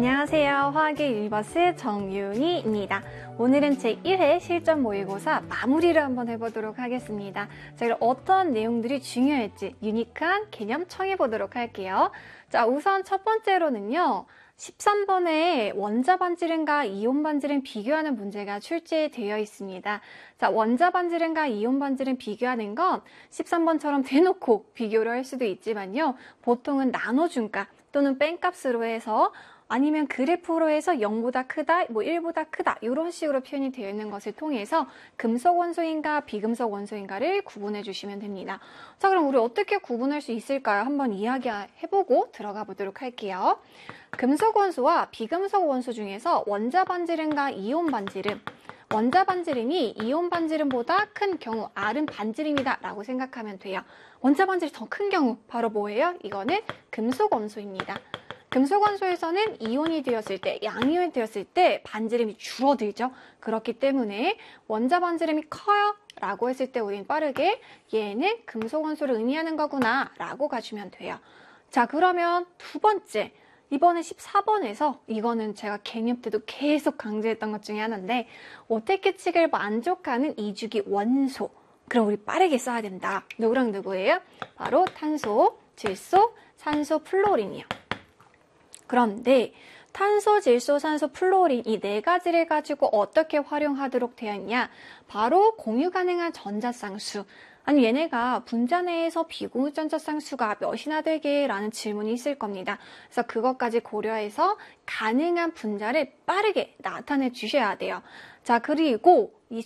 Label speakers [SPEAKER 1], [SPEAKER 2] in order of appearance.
[SPEAKER 1] 안녕하세요. 화학의 유니버스 정윤희입니다. 오늘은 제1회 실전 모의고사 마무리를 한번 해보도록 하겠습니다. 자, 그럼 어떤 내용들이 중요할지 유니크한 개념 청해보도록 할게요. 자, 우선 첫 번째로는요. 13번에 원자 반지름과 이온 반지름 비교하는 문제가 출제되어 있습니다. 자, 원자 반지름과 이온 반지름 비교하는 건 13번처럼 대놓고 비교를 할 수도 있지만요. 보통은 나눠준값 또는 뺀값으로 해서 아니면 그래프로 해서 0보다 크다, 1보다 크다 이런 식으로 표현이 되어 있는 것을 통해서 금속 원소인가 비금속 원소인가를 구분해 주시면 됩니다. 자, 그럼 우리 어떻게 구분할 수 있을까요? 한번 이야기해보고 들어가 보도록 할게요. 금속 원소와 비금속 원소 중에서 원자 반지름과 이온 반지름, 원자 반지름이 이온 반지름보다 큰 경우 R은 반지름이다 라고 생각하면 돼요. 원자 반지름이 더 큰 경우 바로 뭐예요? 이거는 금속 원소입니다. 금속 원소에서는 이온이 되었을 때, 양이온이 되었을 때 반지름이 줄어들죠. 그렇기 때문에 원자 반지름이 커요 라고 했을 때 우린 빠르게 얘는 금속 원소를 의미하는 거구나 라고 가주면 돼요. 자, 그러면 두 번째, 이번에 14번에서 이거는 제가 개념 때도 계속 강조했던 것 중에 하나인데 오택규칙을 만족하는 이주기 원소. 그럼 우리 빠르게 써야 된다. 누구랑 누구예요? 바로 탄소, 질소, 산소, 플루오린이요. 그런데 탄소, 질소, 산소, 플루오린 이 네 가지를 가지고 어떻게 활용하도록 되어 있냐? 바로 공유 가능한 전자쌍수. 아니 얘네가 분자 내에서 비공유 전자쌍수가 몇이나 되게? 라는 질문이 있을 겁니다. 그래서 그것까지 고려해서 가능한 분자를 빠르게 나타내 주셔야 돼요. 자, 그리고 이